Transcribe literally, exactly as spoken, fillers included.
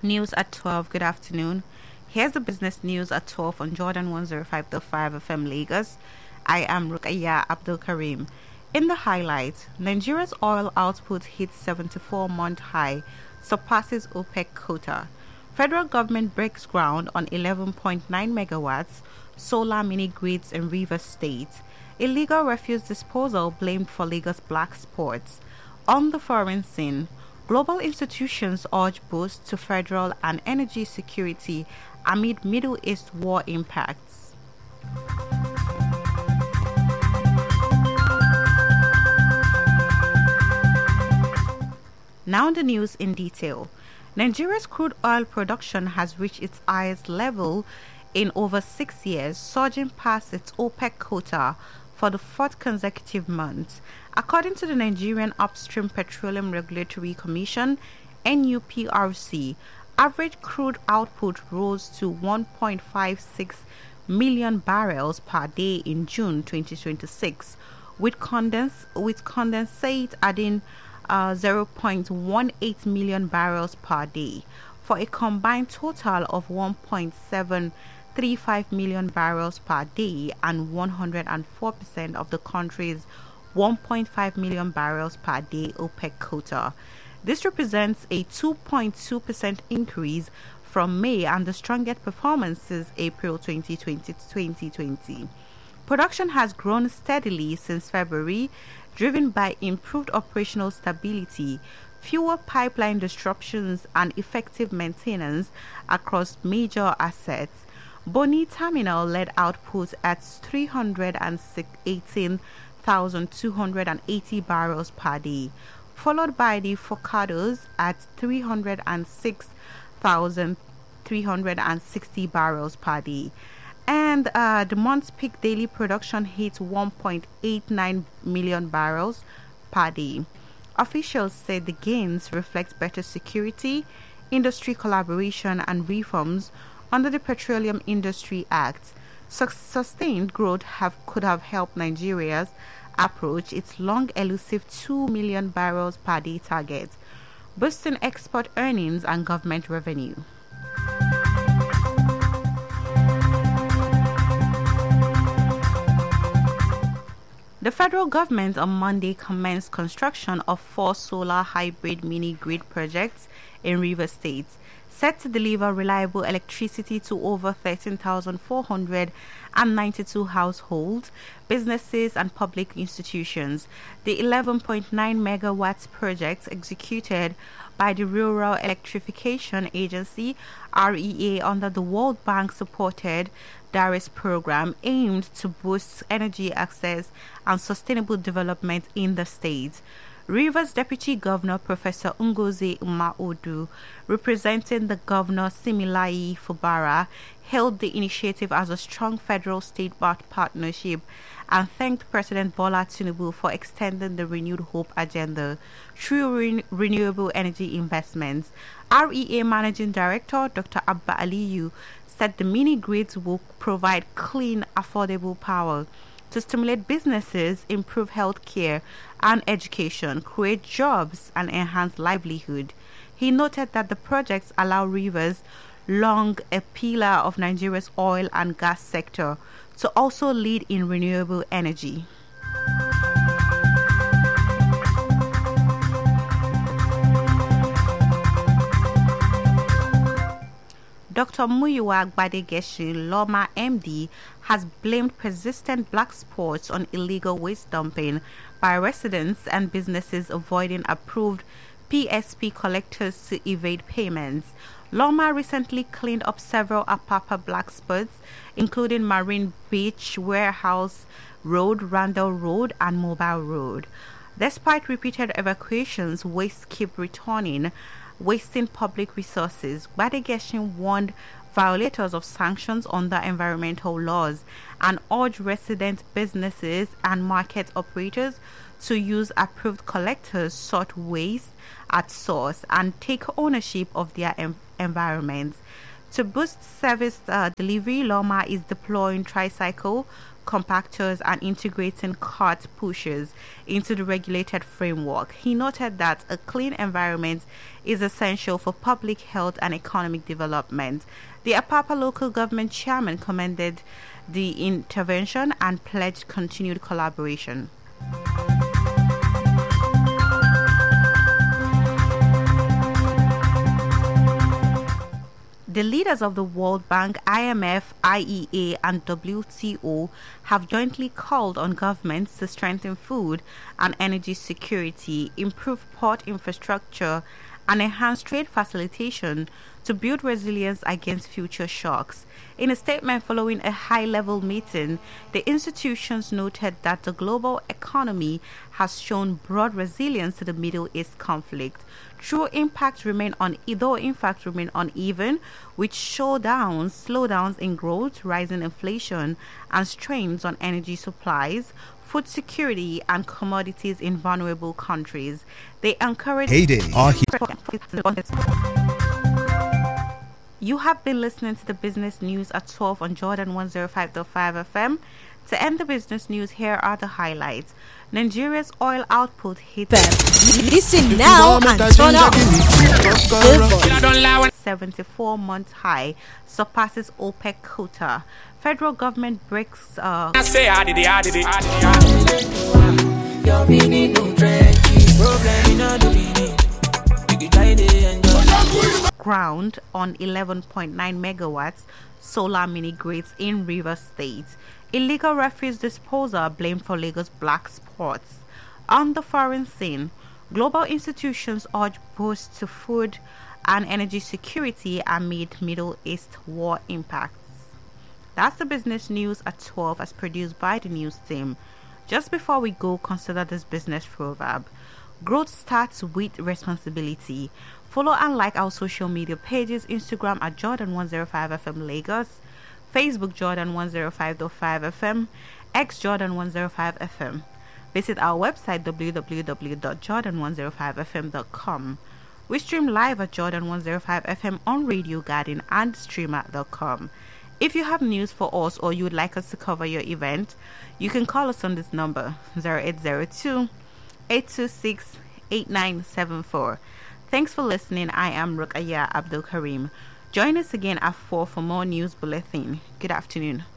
News at twelve. Good afternoon. Here's the business news at twelve on Jordan one oh five point five F M Lagos. I am Rukaya Abdul Karim. In the highlights, Nigeria's oil output hits seventy-four month high, surpasses OPEC quota. Federal government breaks ground on eleven point nine megawatts solar mini grids in Rivers State. Illegal refuse disposal blamed for Lagos black spots. On the foreign scene, global institutions urge boost to federal and energy security amid Middle East war impacts. Now the news in detail. Nigeria's crude oil production has reached its highest level in over six years, surging past its OPEC quota for the fourth consecutive month. According to the Nigerian Upstream Petroleum Regulatory Commission, N U P R C, average crude output rose to one point five six million barrels per day in June twenty twenty-six, with, condens- with condensate adding uh, zero point one eight million barrels per day, for a combined total of one point seven three five million barrels per day and one hundred four percent of the country's one point five million barrels per day OPEC quota. This represents a two point two percent increase from May and the strongest performance since April twenty twenty. Production has grown steadily since February, driven by improved operational stability, fewer pipeline disruptions, and effective maintenance across major assets. Boni Terminal led output at three hundred eighteen thousand two hundred eighty barrels per day, followed by the Focados at three hundred six thousand three hundred sixty barrels per day. And uh, the month's peak daily production hit one point eight nine million barrels per day. Officials said the gains reflect better security, industry collaboration, and reforms under the Petroleum Industry Act. Sustained growth have, could have helped Nigeria's approach its long elusive two million barrels per day target, boosting export earnings and government revenue. The federal government on Monday commenced construction of four solar hybrid mini grid projects in Rivers State, set to deliver reliable electricity to over thirteen thousand four hundred ninety-two households, businesses, and public institutions. The eleven point nine megawatts project, executed by the Rural Electrification Agency R E A under the World Bank supported DARIS program, aimed to boost energy access and sustainable development in the state. Rivers Deputy Governor Professor Ngozi Umaodu, representing the Governor Similayi Fubara, hailed the initiative as a strong federal-state partnership and thanked President Bola Tinubu for extending the renewed hope agenda through re- renewable energy investments. R E A Managing Director Doctor Abba Aliyu said the mini-grids will provide clean, affordable power to stimulate businesses, improve healthcare and education, create jobs, and enhance livelihood. He noted that the projects allow Rivers, long a pillar of Nigeria's oil and gas sector, to also lead in renewable energy. Doctor Muyiwa Gbadegeshi, Loma M D, has blamed persistent black spots on illegal waste dumping by residents and businesses avoiding approved P S P collectors to evade payments. Loma recently cleaned up several Apapa black spots, including Marine Beach, Warehouse Road, Randall Road, and Mobile Road. Despite repeated evacuations, waste keep returning, wasting public resources. Gbadegeshin warned violators of sanctions under environmental laws and urged resident businesses and market operators to use approved collectors, sort waste at source, and take ownership of their em- environments. To boost service uh, delivery, Loma is deploying tricycle compactors and integrating cart pushers into the regulated framework. He noted that a clean environment is essential for public health and economic development. The Apapa local government chairman commended the intervention and pledged continued collaboration. The leaders of the World Bank, I M F, I E A, and W T O have jointly called on governments to strengthen food and energy security, improve port infrastructure, and enhance trade facilitation to build resilience against future shocks. In a statement following a high-level meeting, the institutions noted that the global economy has shown broad resilience to the Middle East conflict. True impacts remain on, though impacts remain uneven, with showdowns, slowdowns in growth, rising inflation, and strains on energy supplies, food security, and commodities in vulnerable countries. They encourage. Heyday are here. You have been listening to the business news at twelve on Jordan one oh five point five F M. To end the business news, here are the highlights. Nigeria's oil output hit Listen now and turn up. seventy-four month high, surpasses OPEC quota. Federal government breaks uh, ground on eleven point nine megawatts solar mini grids in Rivers State. Illegal refuse disposal blamed for Lagos black spots. On the foreign scene, global institutions urge boost to food and energy security amid Middle East war impacts. That's the business news at twelve, as produced by the news team. Just before we go, consider this business proverb. Growth starts with responsibility. Follow and like our social media pages: Instagram at Jordan one oh five F M Lagos, Facebook Jordan one oh five point five F M, X Jordan one oh five F M. Visit our website w w w dot jordan one oh five f m dot com. We stream live at Jordan one oh five F M on Radio Garden and streamer dot com. If you have news for us or you would like us to cover your event, you can call us on this number zero eight zero two, eight two six, eight nine seven four. Thanks for listening. I am Rukaya Abdul Karim. Join us again at four for more news bulletin. Good afternoon.